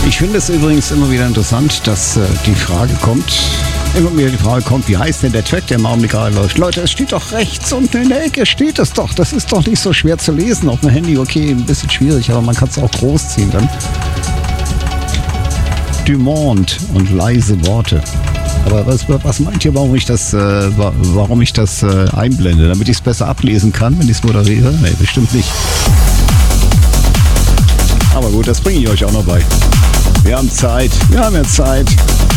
Ich finde es übrigens immer wieder interessant, dass immer wieder die Frage kommt, wie heißt denn der Track, der im Augenblick gerade läuft? Leute, es steht doch rechts unten in der Ecke, steht es doch. Das ist doch nicht so schwer zu lesen. Auf dem Handy, okay, ein bisschen schwierig, aber man kann es auch groß ziehen dann. Dumont und leise Worte. Aber was meint ihr, warum ich das einblende? Damit ich es besser ablesen kann, wenn ich es moderiere? Nee, bestimmt nicht. Aber gut, das bringe ich euch auch noch bei. Wir haben Zeit.